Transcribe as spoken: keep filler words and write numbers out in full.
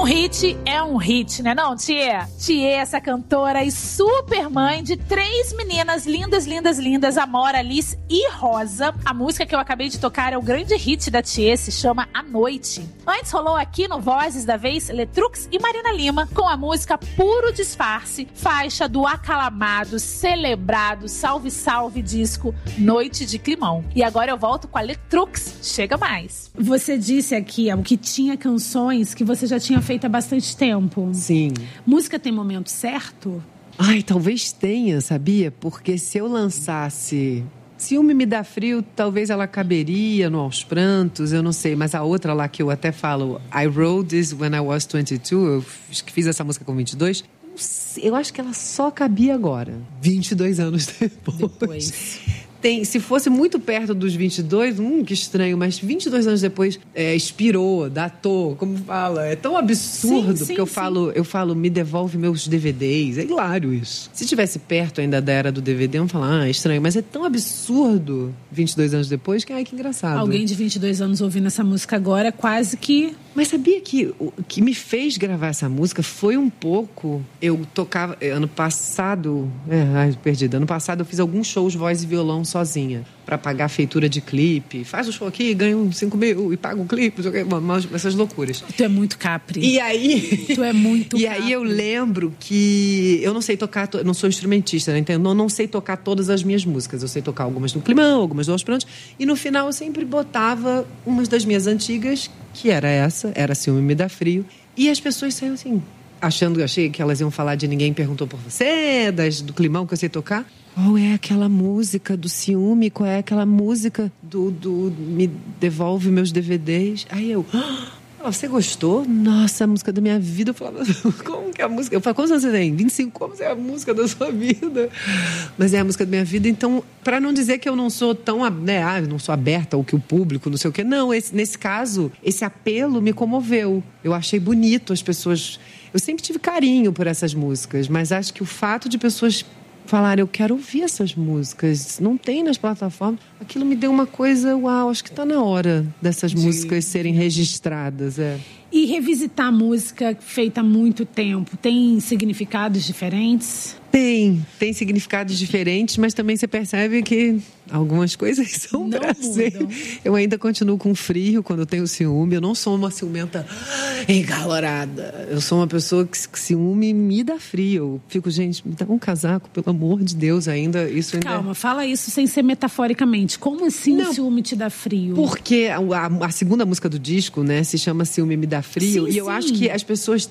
hit é um hit, né não, Thier? Thier, essa cantora e super mãe de três meninas lindas, lindas, lindas, Amora, Alice e Rosa. A música que eu acabei de tocar é o grande hit da Thier, se chama A Noite. Antes rolou aqui no Vozes da Vez, Letrux e Marina Lima, com a música Puro Disfarce, faixa do aclamado, celebrado, salve, salve disco Noite de Climão. E agora eu volto com a Letrux, chega mais. Você disse aqui o que tinha canções que você já tinha feito há bastante tempo. Sim. Música tem momento certo? Ai, talvez tenha, sabia? Porque se eu lançasse Ciúme Me Dá Frio, talvez ela caberia no Aos Prantos, eu não sei. Mas a outra lá que eu até falo, I wrote this when I was twenty-two, eu fiz essa música com vinte e dois, eu acho que ela só cabia agora, vinte e dois anos depois. Depois. Tem, se fosse muito perto dos vinte e dois, hum, que estranho, mas vinte e dois anos depois é, expirou, datou, como fala, é tão absurdo, sim, sim, porque eu sim. falo, eu falo, me devolve meus D V Ds, é hilário isso. Se tivesse perto ainda da era do D V D, eu ia falar, ah, é estranho, mas é tão absurdo vinte e dois anos depois, que ai, que engraçado. Alguém de vinte e dois anos ouvindo essa música agora, quase que... Mas sabia que o que me fez gravar essa música foi um pouco... Eu tocava... Ano passado... É, ai, perdido. Ano passado eu fiz alguns shows voz e violão sozinha. Pra pagar a feitura de clipe. Faz o show aqui, ganha uns cinco mil e paga um clipe. Essas loucuras. Tu é muito capri. E aí... Tu é muito E capri. aí eu lembro que... Eu não sei tocar... To... Não sou instrumentista, né? Então eu não sei tocar todas as minhas músicas. Eu sei tocar algumas do Climão, algumas do Aos Prantos. E no final eu sempre botava umas das minhas antigas... que era essa, era Ciúme Me Dá Frio. E as pessoas saíram assim, achando, achei que elas iam falar de Ninguém Perguntou Por Você, das, do Climão que eu sei tocar. Qual é aquela música do ciúme? Qual é aquela música do, do Me Devolve Meus D V Ds? Aí eu... Oh, você gostou? Nossa, a música da minha vida. Eu falava, como que é a música? Eu falava, quantos anos você tem? vinte e cinco, como é a música da sua vida? Mas é a música da minha vida. Então, para não dizer que eu não sou tão, né, ah, não sou aberta ao que o público, não sei o quê. Não, esse, nesse caso, esse apelo me comoveu. Eu achei bonito as pessoas... Eu sempre tive carinho por essas músicas, mas acho que o fato de pessoas falarem, eu quero ouvir essas músicas, não tem nas plataformas, aquilo me deu uma coisa, uau, acho que está na hora dessas Sim. músicas serem registradas, é. E revisitar música feita há muito tempo, tem significados diferentes? Tem, tem significados diferentes, mas também você percebe que algumas coisas são Não prazer. mudam. Eu ainda continuo com frio quando eu tenho ciúme. Eu não sou uma ciumenta encalorada. Eu sou uma pessoa que, que ciúme me dá frio. Eu fico, gente, me dá um casaco, pelo amor de Deus, ainda. Isso ainda... Calma, fala isso sem ser metaforicamente. Como assim Não, o ciúme te dá frio? Porque a, a, a segunda música do disco, né, se chama Ciúme Me Dá Frio. Sim, e eu sim. acho que as pessoas